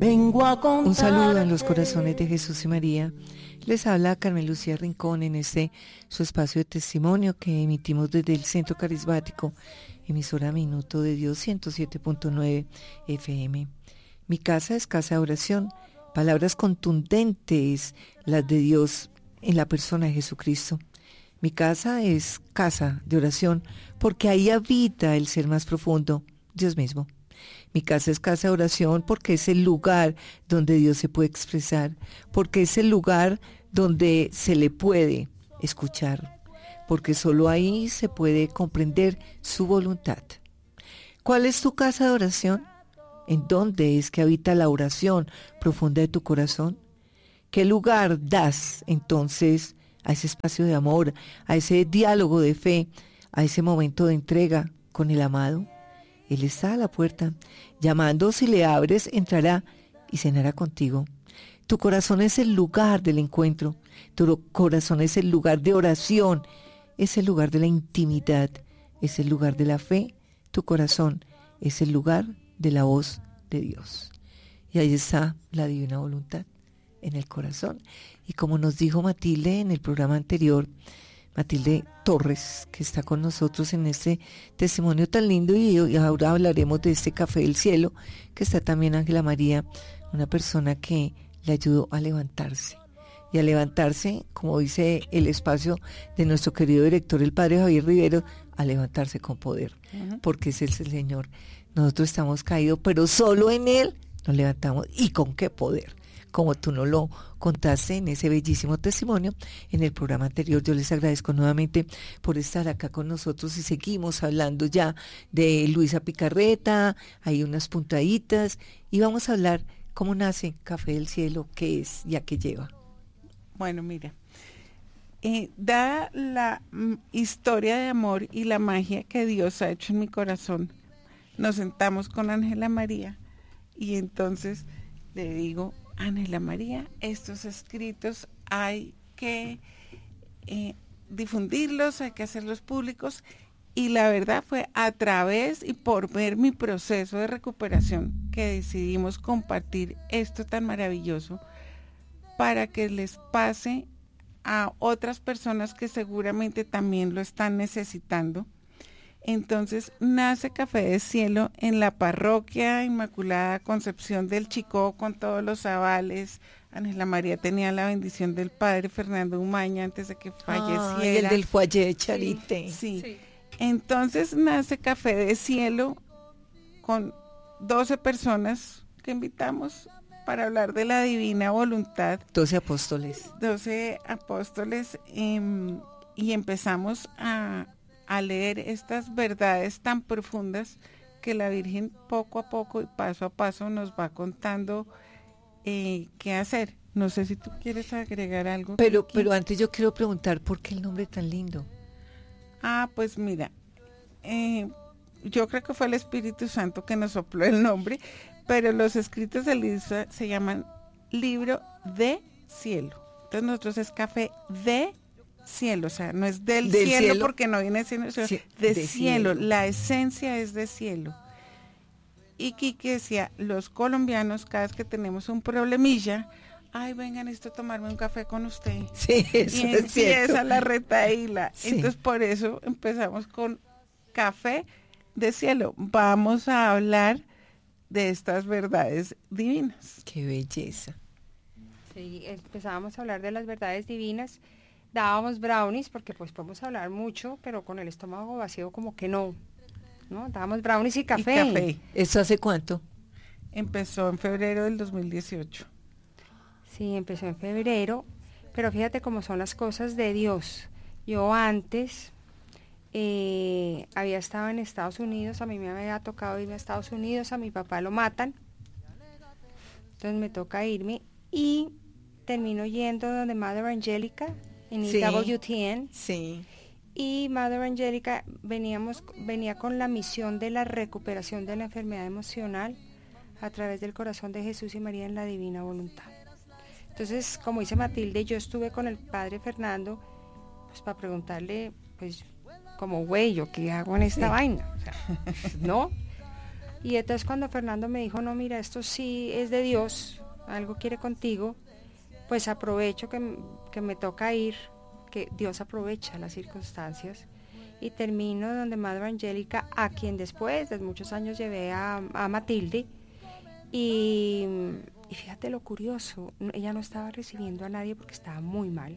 vengo a contar. Un saludo en los corazones de Jesús y María. Les habla Carmen Lucía Rincón en su espacio de testimonio que emitimos desde el Centro Carismático, emisora Minuto de Dios 107.9 FM. Mi casa es casa de oración, palabras contundentes, las de Dios en la persona de Jesucristo. Mi casa es casa de oración porque ahí habita el ser más profundo, Dios mismo. Mi casa es casa de oración porque es el lugar donde Dios se puede expresar, porque es el lugar donde se le puede escuchar, porque solo ahí se puede comprender su voluntad. ¿Cuál es tu casa de oración? ¿En dónde es que habita la oración profunda de tu corazón? ¿Qué lugar das entonces a ese espacio de amor, a ese diálogo de fe, a ese momento de entrega con el amado? Él está a la puerta, llamando. Si le abres, entrará y cenará contigo. Tu corazón es el lugar del encuentro, tu corazón es el lugar de oración, es el lugar de la intimidad, es el lugar de la fe, tu corazón es el lugar de la voz de Dios. Y ahí está la divina voluntad, en el corazón. Y como nos dijo Matilde en el programa anterior, Matilde Torres, que está con nosotros en este testimonio tan lindo, y ahora hablaremos de este Café del Cielo, que está también Ángela María, una persona que le ayudó a levantarse, y a levantarse, como dice el espacio de nuestro querido director, el padre Javier Rivero, a levantarse con poder, porque ese es el Señor. Nosotros estamos caídos, pero solo en Él nos levantamos, y con qué poder, como tú nos lo contaste en ese bellísimo testimonio en el programa anterior. Yo les agradezco nuevamente por estar acá con nosotros, y seguimos hablando ya de Luisa Picarreta, hay unas puntaditas, y vamos a hablar cómo nace Café del Cielo, qué es y a qué lleva. Bueno, mira, dada la historia de amor y la magia que Dios ha hecho en mi corazón, nos sentamos con Ángela María, y entonces le digo: Ángela María, estos escritos hay que difundirlos, hay que hacerlos públicos. Y la verdad fue a través y por ver mi proceso de recuperación que decidimos compartir esto tan maravilloso para que les pase a otras personas que seguramente también lo están necesitando. Entonces nace Café del Cielo en la parroquia Inmaculada Concepción del Chicó, con todos los avales. Ángela María tenía la bendición del padre Fernando Umaña antes de que falleciera. El del foyer de Charité. Sí. Entonces nace Café del Cielo con 12 personas que invitamos para hablar de la divina voluntad. 12 apóstoles. 12 apóstoles, y empezamos a leer estas verdades tan profundas que la Virgen poco a poco y paso a paso nos va contando qué hacer. No sé si tú quieres agregar algo. Pero antes yo quiero preguntar, ¿por qué el nombre tan lindo? Pues mira, yo creo que fue el Espíritu Santo que nos sopló el nombre, pero los escritos de Luisa se llaman Libro de Cielo. Entonces nosotros es Café de Cielo, o sea, no es del cielo porque no viene siendo de cielo, la esencia es de cielo. Y Quique decía: los colombianos, cada vez que tenemos un problemilla, ay, vengan, necesito tomarme un café con usted. Sí, eso y es cierto. empieza la retaíla. Sí. Entonces por eso empezamos con Café de Cielo. Vamos a hablar de estas verdades divinas. Qué belleza. Sí, empezábamos a hablar de las verdades divinas. Dábamos brownies porque pues podemos hablar mucho, pero con el estómago vacío como que no. Dábamos brownies y café. ¿Eso hace cuánto? Empezó en febrero del 2018. Sí, empezó en febrero, pero fíjate cómo son las cosas de Dios. Yo antes había estado en Estados Unidos, a mí me había tocado irme a Estados Unidos, a mi papá lo matan, entonces me toca irme y termino yendo donde Mother Angelica en EWTN. Sí. Y Mother Angelica venía con la misión de la recuperación de la enfermedad emocional a través del corazón de Jesús y María en la divina voluntad. Entonces, como dice Matilde, yo estuve con el padre Fernando pues para preguntarle, pues, como güey, ¿yo qué hago en esta vaina? O sea, ¿no? Y entonces cuando Fernando me dijo, no, mira, esto sí es de Dios, algo quiere contigo, pues aprovecho que me toca ir, que Dios aprovecha las circunstancias, y termino donde Madre Angélica, a quien después de muchos años llevé a Matilde, y fíjate lo curioso, ella no estaba recibiendo a nadie porque estaba muy mal,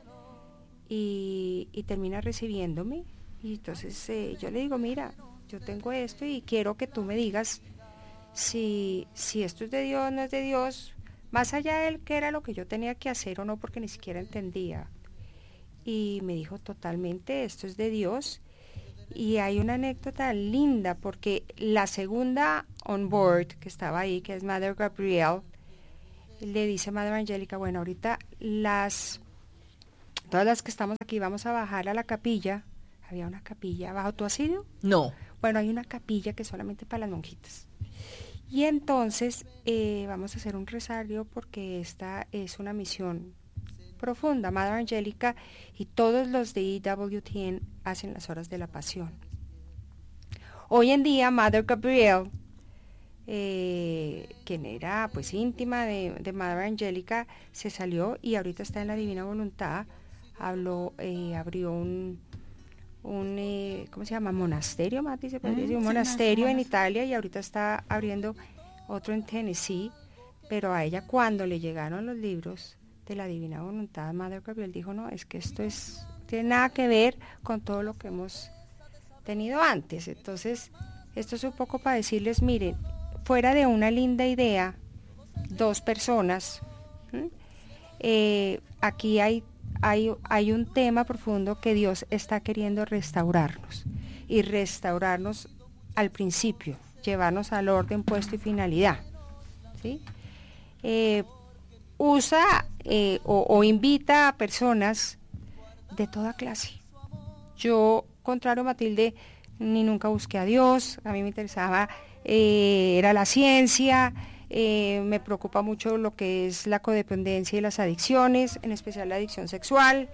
y termina recibiéndome, y entonces yo le digo, mira, yo tengo esto y quiero que tú me digas si esto es de Dios, no es de Dios, más allá de él, qué era lo que yo tenía que hacer o no, porque ni siquiera entendía. Y me dijo totalmente, esto es de Dios. Y hay una anécdota linda, porque la segunda on board que estaba ahí, que es Mother Gabrielle, le dice a Madre Angélica, bueno, ahorita todas las que estamos aquí vamos a bajar a la capilla. Había una capilla abajo. ¿Tú has ido? No. Bueno, hay una capilla que es solamente para las monjitas. Y entonces vamos a hacer un rosario porque esta es una misión profunda. Madre Angélica y todos los de EWTN hacen las horas de la pasión. Hoy en día, Mother Gabrielle, quien era pues íntima de Madre Angélica, se salió y ahorita está en la Divina Voluntad. Abrió un ¿cómo se llama? Monasterio, Mati, se podría decir, un monasterio en Italia, y ahorita está abriendo otro en Tennessee. Pero a ella, cuando le llegaron los libros de la Divina Voluntad, Madre Gabriel dijo, no, es que esto tiene nada que ver con todo lo que hemos tenido antes. Entonces, esto es un poco para decirles, miren, fuera de una linda idea, dos personas, aquí hay un tema profundo que Dios está queriendo restaurarnos, y restaurarnos al principio, llevarnos al orden, puesto y finalidad, ¿sí? Usa o invita a personas de toda clase. Yo, contrario a Matilde, ni nunca busqué a Dios. A mí me interesaba, era la ciencia. Me preocupa mucho lo que es la codependencia y las adicciones, en especial la adicción sexual.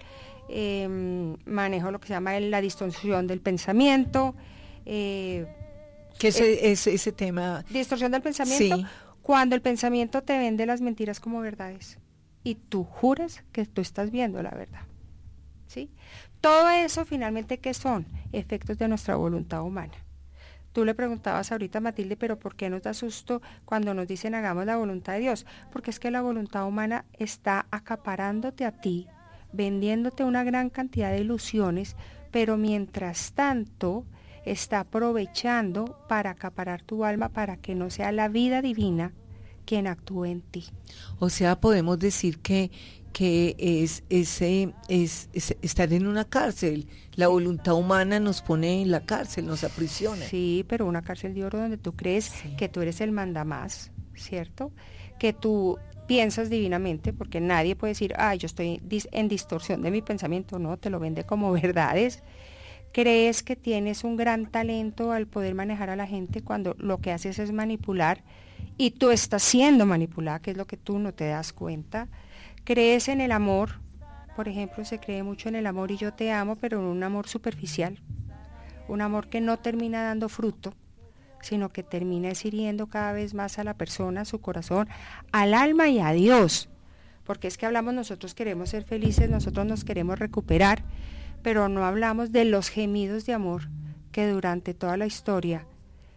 Manejo lo que se llama la distorsión del pensamiento. ¿Qué es ese tema? Distorsión del pensamiento, sí. Cuando el pensamiento te vende las mentiras como verdades y tú juras que tú estás viendo la verdad, ¿sí? Todo eso finalmente, ¿qué son? Efectos de nuestra voluntad humana. Tú le preguntabas ahorita a Matilde, pero ¿por qué nos da susto cuando nos dicen hagamos la voluntad de Dios? Porque es que la voluntad humana está acaparándote a ti, vendiéndote una gran cantidad de ilusiones, pero mientras tanto está aprovechando para acaparar tu alma, para que no sea la vida divina quien actúe en ti. O sea, podemos decir que es estar en una cárcel. La voluntad humana nos pone en la cárcel, nos aprisiona. Sí, pero una cárcel de oro donde tú crees que tú eres el mandamás, ¿cierto? Que tú piensas divinamente, porque nadie puede decir, yo estoy en distorsión de mi pensamiento. No, te lo vende como verdades. Crees que tienes un gran talento al poder manejar a la gente, cuando lo que haces es manipular, y tú estás siendo manipulada, que es lo que tú no te das cuenta. Crees en el amor, por ejemplo, se cree mucho en el amor y yo te amo, pero en un amor superficial, un amor que no termina dando fruto, sino que termina hiriendo cada vez más a la persona, a su corazón, al alma y a Dios. Porque es que hablamos, nosotros queremos ser felices, nosotros nos queremos recuperar, pero no hablamos de los gemidos de amor que durante toda la historia,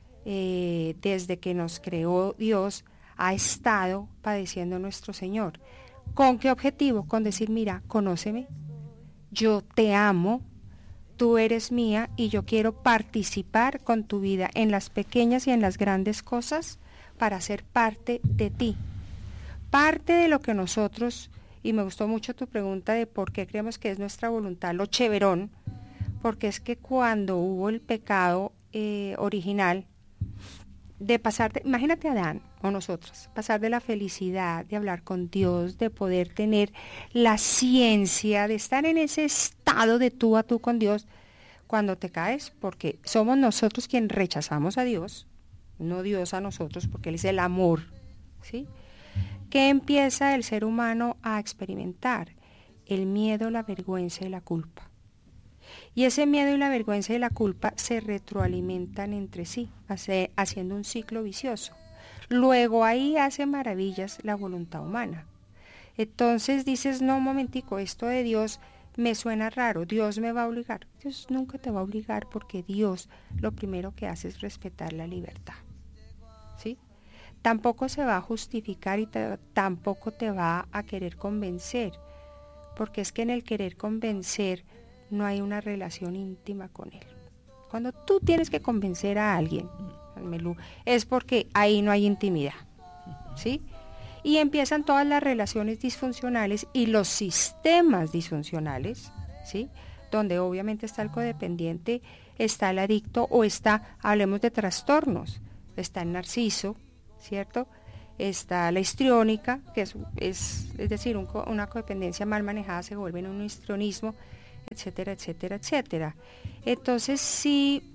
desde que nos creó Dios, ha estado padeciendo nuestro Señor. ¿Con qué objetivo? Con decir, mira, conóceme, yo te amo, tú eres mía y yo quiero participar con tu vida en las pequeñas y en las grandes cosas para ser parte de ti. Parte de lo que nosotros, y me gustó mucho tu pregunta de por qué creemos que es nuestra voluntad, lo chéverón, porque es que cuando hubo el pecado original, de pasar, imagínate a Adán o nosotros, pasar de la felicidad de hablar con Dios, de poder tener la ciencia, de estar en ese estado de tú a tú con Dios, cuando te caes, porque somos nosotros quienes rechazamos a Dios, no Dios a nosotros, porque Él es el amor, ¿sí? ¿Qué empieza el ser humano a experimentar? El miedo, la vergüenza y la culpa. Y ese miedo y la vergüenza y la culpa se retroalimentan entre sí, haciendo un ciclo vicioso. Luego ahí hace maravillas la voluntad humana. Entonces dices, no, un momentico, esto de Dios me suena raro, Dios me va a obligar. Dios nunca te va a obligar, porque Dios lo primero que hace es respetar la libertad, ¿sí? Tampoco se va a justificar y tampoco te va a querer convencer, porque es que en el querer convencer no hay una relación íntima con Él. Cuando tú tienes que convencer a alguien, es porque ahí no hay intimidad, ¿sí? Y empiezan todas las relaciones disfuncionales y los sistemas disfuncionales, ¿sí? Donde obviamente está el codependiente, está el adicto o está, hablemos de trastornos, está el narciso, ¿cierto? Está la histriónica, que es decir, una codependencia mal manejada se vuelve en un histrionismo, etcétera, etcétera, etcétera. Entonces sí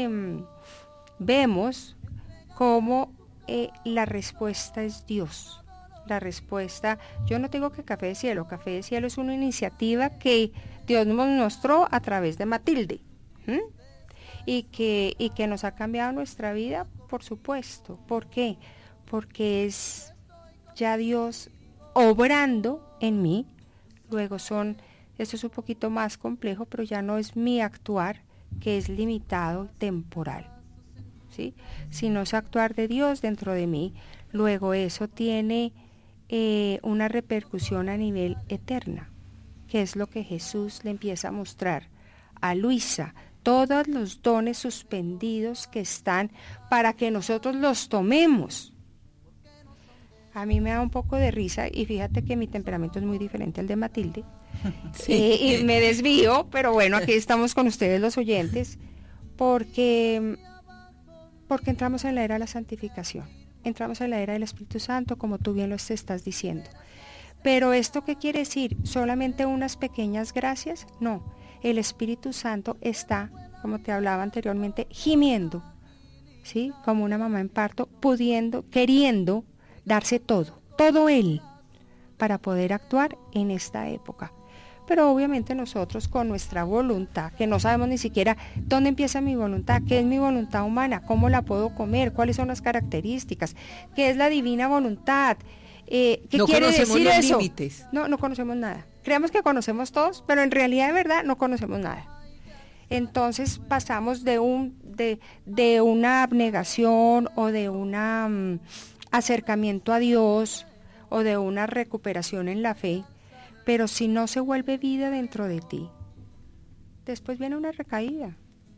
vemos cómo la respuesta es Dios. La respuesta, yo no digo que Café de Cielo es una iniciativa que Dios nos mostró a través de Matilde, y que nos ha cambiado nuestra vida, por supuesto. ¿Por qué? Porque es ya Dios obrando en mí. Luego esto es un poquito más complejo, pero ya no es mi actuar, que es limitado, temporal, ¿sí? Sino es actuar de Dios dentro de mí. Luego eso tiene una repercusión a nivel eterna, que es lo que Jesús le empieza a mostrar a Luisa, todos los dones suspendidos que están para que nosotros los tomemos. A mí me da un poco de risa, y fíjate que mi temperamento es muy diferente al de Matilde, sí. Y me desvío, pero bueno, aquí estamos con ustedes los oyentes, porque entramos en la era de la santificación. Entramos en la era del Espíritu Santo, como tú bien lo estás diciendo. Pero ¿esto qué quiere decir? ¿Solamente unas pequeñas gracias? No, el Espíritu Santo está, como te hablaba anteriormente, gimiendo, ¿sí? Como una mamá en parto, queriendo darse todo Él, para poder actuar en esta época. Pero obviamente nosotros con nuestra voluntad, que no sabemos ni siquiera dónde empieza mi voluntad, qué es mi voluntad humana, cómo la puedo comer, cuáles son las características, qué es la divina voluntad, ¿qué quiere decir eso? Límites. No conocemos nada. Creemos que conocemos todos, pero en realidad de verdad no conocemos nada. Entonces pasamos de una abnegación o de un acercamiento a Dios o de una recuperación en la fe. Pero si no se vuelve vida dentro de ti, después viene una recaída.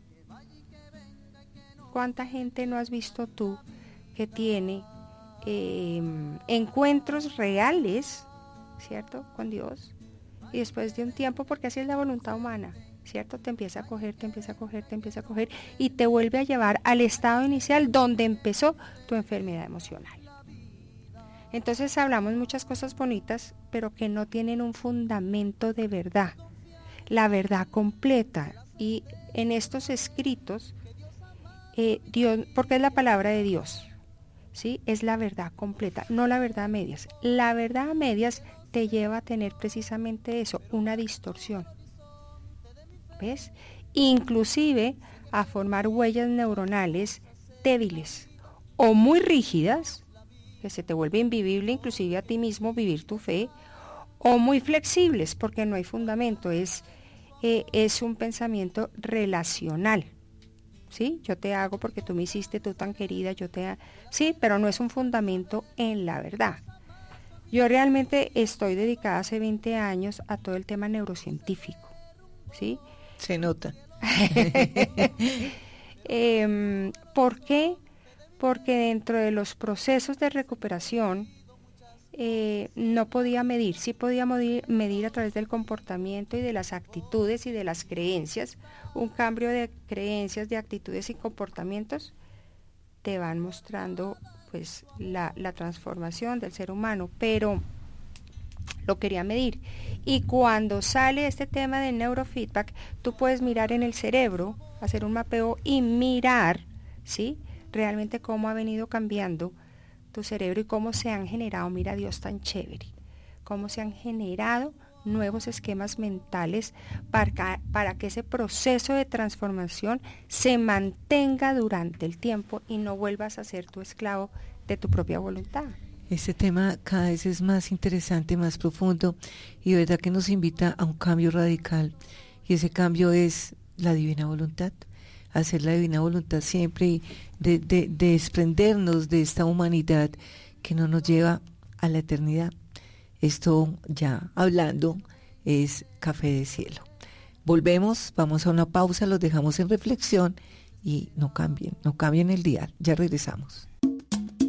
¿Cuánta gente no has visto tú que tiene encuentros reales, ¿cierto?, con Dios? Y después de un tiempo, porque así es la voluntad humana, ¿cierto?, te empieza a coger y te vuelve a llevar al estado inicial donde empezó tu enfermedad emocional. Entonces hablamos muchas cosas bonitas, pero que no tienen un fundamento de verdad, la verdad completa. Y en estos escritos, Dios, porque es la palabra de Dios, ¿sí? Es la verdad completa, no la verdad a medias. La verdad a medias te lleva a tener precisamente eso, una distorsión, ¿ves? Inclusive a formar huellas neuronales débiles o muy rígidas, que se te vuelve invivible inclusive a ti mismo vivir tu fe, o muy flexibles porque no hay fundamento, es un pensamiento relacional, ¿sí? Yo te hago porque tú me hiciste, tú tan querida, sí, pero no es un fundamento en la verdad. Yo realmente estoy dedicada hace 20 años a todo el tema neurocientífico, ¿sí? Se nota. ¿Por qué? Porque dentro de los procesos de recuperación no podía medir, sí podía medir a través del comportamiento y de las actitudes y de las creencias. Un cambio de creencias, de actitudes y comportamientos te van mostrando pues la transformación del ser humano, pero lo quería medir. Y cuando sale este tema del neurofeedback, tú puedes mirar en el cerebro, hacer un mapeo y mirar, ¿sí?, realmente cómo ha venido cambiando tu cerebro y cómo se han generado, mira Dios tan chévere, cómo se han generado nuevos esquemas mentales para que ese proceso de transformación se mantenga durante el tiempo y no vuelvas a ser tu esclavo de tu propia voluntad. Este tema cada vez es más interesante, más profundo, y de verdad que nos invita a un cambio radical, y ese cambio es la divina voluntad, hacer la divina voluntad siempre y de desprendernos de esta humanidad que no nos lleva a la eternidad. Esto, ya hablando, es Café de Cielo. Volvemos, vamos a una pausa, los dejamos en reflexión y no cambien el dial, ya regresamos.